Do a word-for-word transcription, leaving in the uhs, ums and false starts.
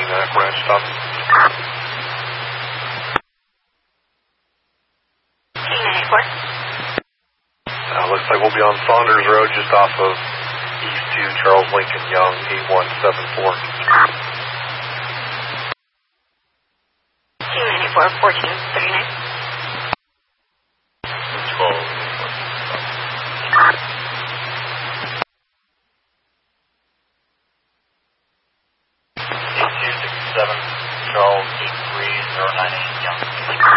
uh, branch stop. Uh, looks like we'll be on Saunders Road just off of East two Charles Lincoln Young, eight one seven four. two ninety-four, fourteen thirty-nine.